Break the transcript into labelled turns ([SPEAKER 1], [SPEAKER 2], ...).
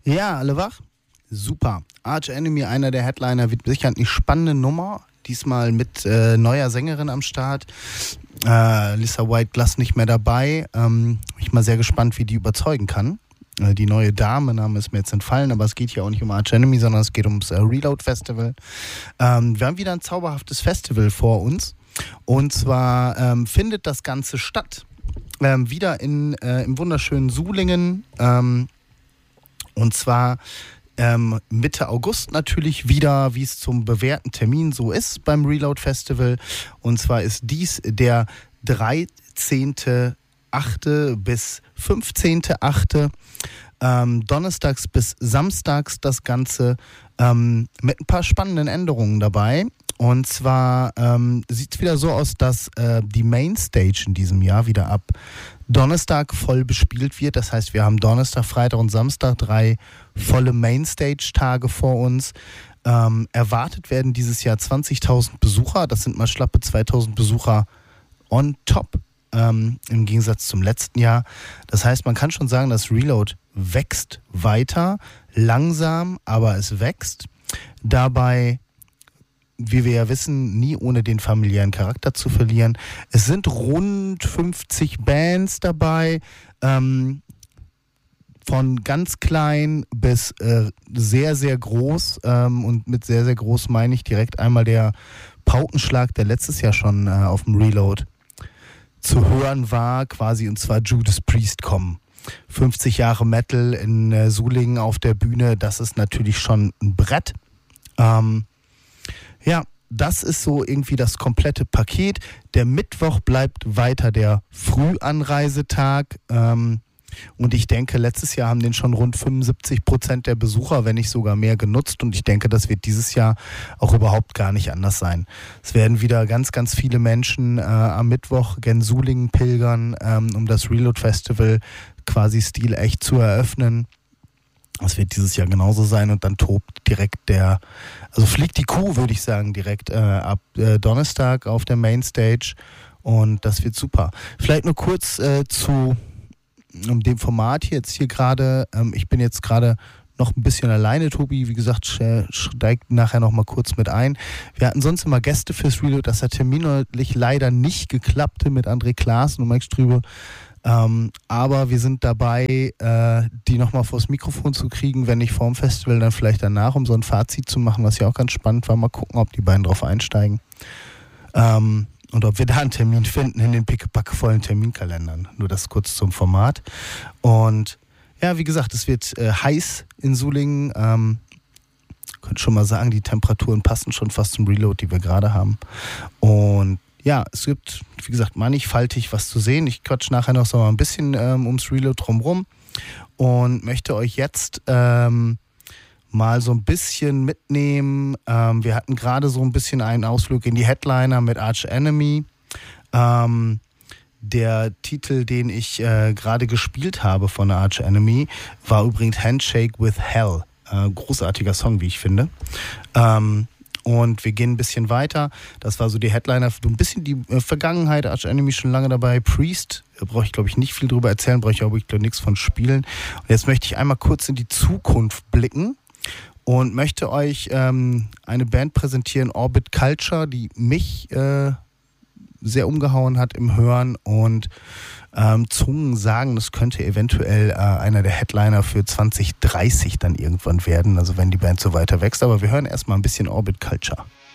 [SPEAKER 1] Ja, alle wach? Super. Arch Enemy, einer der Headliner, wird sicher eine spannende Nummer. Diesmal mit neuer Sängerin am Start. Lisa White-Glass nicht mehr dabei. Bin ich mal sehr gespannt, wie die überzeugen kann. Die neue Dame, Name ist mir jetzt entfallen, aber es geht hier auch nicht um Arch Enemy, sondern es geht ums Reload Festival. Wir haben wieder ein zauberhaftes Festival vor uns. Und zwar findet das Ganze statt. Wieder im wunderschönen Sulingen. Und zwar Mitte August natürlich wieder, wie es zum bewährten Termin so ist beim Reload Festival. Und zwar ist dies der 13.8. bis 15.8. Donnerstags bis Samstags das Ganze mit ein paar spannenden Änderungen dabei. Und zwar sieht es wieder so aus, dass die Mainstage in diesem Jahr wieder ab Donnerstag voll bespielt wird. Das heißt, wir haben Donnerstag, Freitag und Samstag 3 volle Mainstage-Tage vor uns. Erwartet werden dieses Jahr 20.000 Besucher. Das sind mal schlappe 2.000 Besucher on top im Gegensatz zum letzten Jahr. Das heißt, man kann schon sagen, das Reload wächst weiter. Langsam, aber es wächst. Dabei, wie wir ja wissen, nie ohne den familiären Charakter zu verlieren. Es sind rund 50 Bands dabei, von ganz klein bis sehr, sehr groß. Und mit sehr, sehr groß meine ich direkt einmal der Paukenschlag, der letztes Jahr schon auf dem Reload zu hören war, quasi, und zwar Judas Priest kommen. 50 Jahre Metal in Sulingen auf der Bühne, das ist natürlich schon ein Brett. Ja, das ist so irgendwie das komplette Paket. Der Mittwoch bleibt weiter der Frühanreisetag. Und ich denke, letztes Jahr haben den schon rund 75% der Besucher, wenn nicht sogar mehr, genutzt. Und ich denke, das wird dieses Jahr auch überhaupt gar nicht anders sein. Es werden wieder ganz, ganz viele Menschen am Mittwoch gen Sulingen pilgern, um das Reload Festival quasi stilecht zu eröffnen. Das wird dieses Jahr genauso sein, und dann tobt direkt fliegt die Kuh, würde ich sagen, direkt ab Donnerstag auf der Mainstage, und das wird super. Vielleicht nur kurz zu dem Format jetzt hier gerade. Ich bin jetzt gerade noch ein bisschen alleine, Tobi, wie gesagt, steigt nachher noch mal kurz mit ein. Wir hatten sonst immer Gäste fürs Reload, das hat terminlich leider nicht geklappt mit André Klaassen und Mike Strübe. Aber wir sind dabei, die nochmal vors Mikrofon zu kriegen, wenn nicht vorm Festival, dann vielleicht danach, um so ein Fazit zu machen, was ja auch ganz spannend war. Mal gucken, ob die beiden drauf einsteigen. Und ob wir da einen Termin finden in den pickepackevollen Terminkalendern. Nur das kurz zum Format. Und ja, wie gesagt, es wird heiß in Sulingen. Könnt schon mal sagen, die Temperaturen passen schon fast zum Reload, die wir gerade haben. Und ja, es gibt, wie gesagt, mannigfaltig was zu sehen. Ich quatsch nachher noch so mal ein bisschen ums Reload drumherum und möchte euch jetzt mal so ein bisschen mitnehmen. Wir hatten gerade so ein bisschen einen Ausflug in die Headliner mit Arch Enemy. Der Titel, den ich gerade gespielt habe von Arch Enemy, war übrigens Handshake with Hell. Großartiger Song, wie ich finde. Und wir gehen ein bisschen weiter. Das war so die Headliner, so ein bisschen die Vergangenheit. Arch Enemy schon lange dabei. Priest, brauche ich glaube ich nicht viel drüber erzählen, brauche ich aber nichts von spielen. Und jetzt möchte ich einmal kurz in die Zukunft blicken und möchte euch eine Band präsentieren, Orbit Culture, die mich sehr umgehauen hat im Hören, und Zungen sagen, das könnte eventuell einer der Headliner für 2030 dann irgendwann werden, also wenn die Band so weiter wächst. Aber wir hören erstmal ein bisschen Orbit Culture.